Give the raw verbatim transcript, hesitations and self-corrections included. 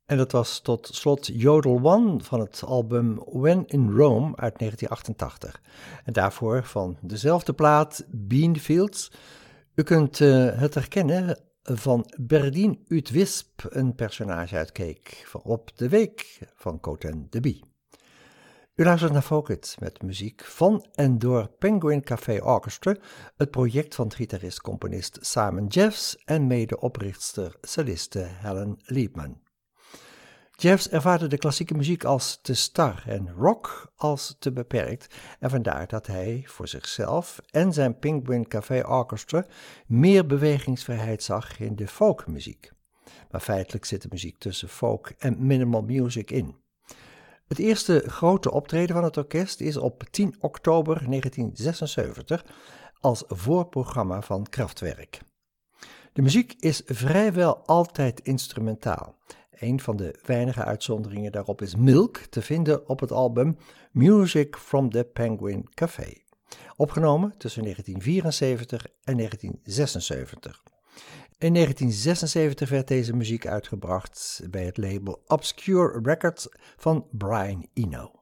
En dat was tot slot Yodel One van het album When in Rome uit negentien achtentachtig. En daarvoor van dezelfde plaat Beanfields. U kunt uh, het herkennen van Berdien uit Wisp, een personage uit Cake, op de week van Coten de Bie. U luistert naar Folk met muziek van en door Penguin Café Orchestra, het project van gitarist-componist Simon Jeffs en medeoprichtster celliste Helen Liebman. Jeffs ervaarde de klassieke muziek als te star en rock als te beperkt en vandaar dat hij voor zichzelf en zijn Penguin Café Orchestra meer bewegingsvrijheid zag in de folkmuziek. Maar feitelijk zit de muziek tussen folk en minimal music in. Het eerste grote optreden van het orkest is op tien oktober negentien zesenzeventig als voorprogramma van Kraftwerk. De muziek is vrijwel altijd instrumentaal. Een van de weinige uitzonderingen daarop is Milk, te vinden op het album Music from the Penguin Café, opgenomen tussen negentien vierenzeventig en negentien zesenzeventig. In negentien zesenzeventig werd deze muziek uitgebracht bij het label Obscure Records van Brian Eno.